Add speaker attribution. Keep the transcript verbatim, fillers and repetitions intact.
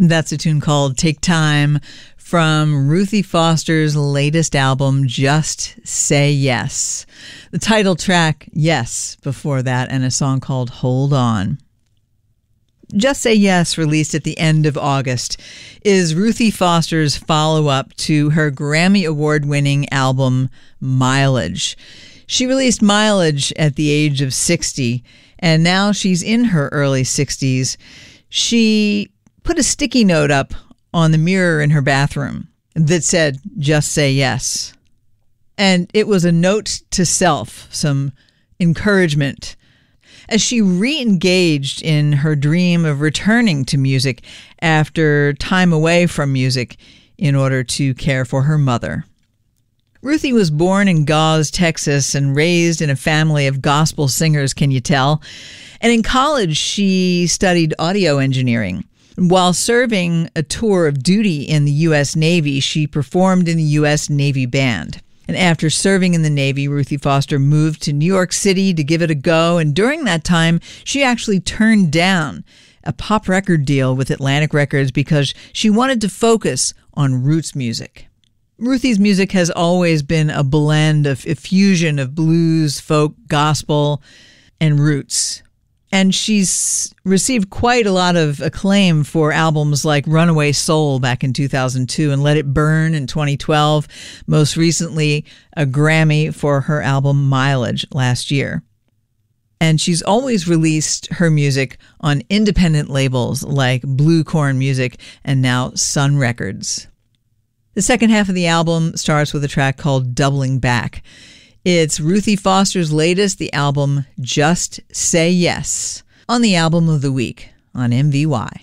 Speaker 1: That's a tune called Take Time from Ruthie Foster's latest album, Just Say Yes. The title track, Yes, before that, and a song called Hold On. Just Say Yes, released at the end of August, is Ruthie Foster's follow-up to her Grammy Award-winning album, Mileage. She released Mileage at the age of sixty, and now she's in her early sixties. She put a sticky note up on the mirror in her bathroom that said, just say yes. And it was a note to self, some encouragement, as she re-engaged in her dream of returning to music after time away from music in order to care for her mother. Ruthie was born in Gause, Texas, and raised in a family of gospel singers, can you tell? And in college, she studied audio engineering. While serving a tour of duty in the U S Navy, she performed in the U S Navy Band. And after serving in the Navy, Ruthie Foster moved to New York City to give it a go. And during that time, she actually turned down a pop record deal with Atlantic Records because she wanted to focus on roots music. Ruthie's music has always been a blend of a fusion of blues, folk, gospel, and roots. And she's received quite a lot of acclaim for albums like Runaway Soul back in two thousand two and Let It Burn in twenty twelve. Most recently, a Grammy for her album Mileage last year. And she's always released her music on independent labels like Blue Corn Music and now Sun Records. The second half of the album starts with a track called Doubling Back. It's Ruthie Foster's latest, the album Just Say Yes, on the Album of the Week on M V Y.